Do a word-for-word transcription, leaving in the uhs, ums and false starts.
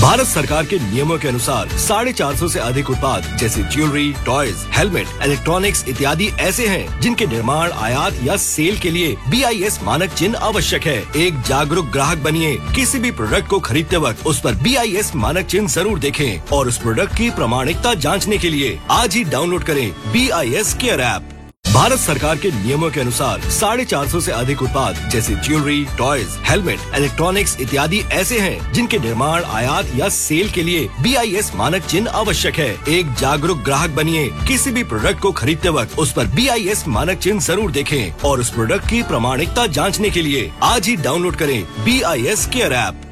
भारत सरकार के नियमों के अनुसार साढ़े चार सौ से अधिक उत्पाद जैसे ज्वेलरी, टॉयज, हेलमेट, इलेक्ट्रॉनिक्स इत्यादि ऐसे हैं जिनके निर्माण, आयात या सेल के लिए बी आई एस मानक चिन्ह आवश्यक है। एक जागरूक ग्राहक बनिए। किसी भी प्रोडक्ट को खरीदते वक्त उस पर बी आई एस मानक चिन्ह जरूर देखें और उस प्रोडक्ट की प्रामाणिकता जांचने के लिए आज ही डाउनलोड करें B I S care app. Bharat सरकार के नियमों के अनुसार साढ़े चार सौ से अधिक उत्पाद जैसे ज्वेलरी, टॉयज, हेलमेट, इलेक्ट्रॉनिक्स इत्यादि ऐसे हैं जिनके निर्माण, आयात या सेल के लिए बी आई एस मानक चिन्ह आवश्यक है। एक जागरूक ग्राहक बनिए। किसी भी प्रोडक्ट को खरीदते वक्त उस पर बी आई एस मानक चिन्ह जरूर देखें और उस प्रोडक्ट की प्रामाणिकता जांचने के लिए आज ही डाउनलोड करें B I S care app.